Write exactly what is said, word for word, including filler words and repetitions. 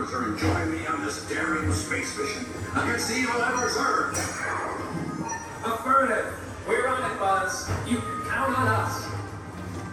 return join me on this daring space mission against the evil Emperor Zurg. Affirmative.